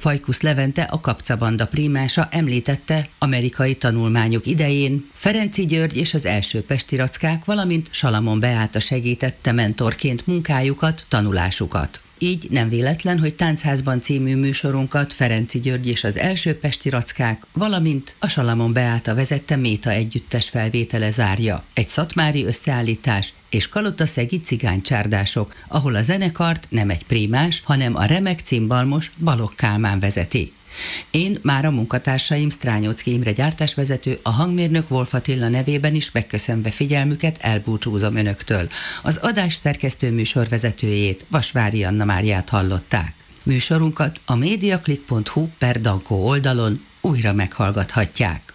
Fajkusz Levente, a Kapcabanda primása említette amerikai tanulmányok idején Ferenczy György és az első pesti rackák, valamint Salamon Beáta segítette mentorként munkájukat, tanulásukat. Így nem véletlen, hogy Táncházban című műsorunkat Ferenczy György és az első pesti rackák, valamint a Salamon Beáta vezette Méta együttes felvétele zárja. Egy szatmári összeállítás és kalotaszegi cigánycsárdások, ahol a zenekart nem egy prímás, hanem a remek cimbalmos Balogh Kálmán vezeti. Én már a munkatársaim, Strányóczky Imre gyártásvezető, a hangmérnök Wolf Attila nevében is megköszönve figyelmüket elbúcsúzom önöktől. Az adás szerkesztő műsorvezetőjét, Vasvári Anna Máriát hallották. Műsorunkat a mediaclick.hu/Dankó oldalon újra meghallgathatják.